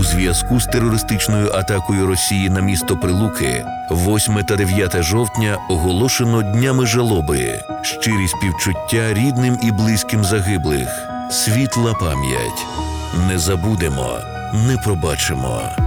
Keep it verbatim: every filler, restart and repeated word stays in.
у зв'язку з терористичною атакою Росії на місто Прилуки восьме та дев'яте жовтня оголошено днями жалоби. Щирі співчуття рідним і близьким загиблих. Світла пам'ять. Не забудемо, не пробачимо.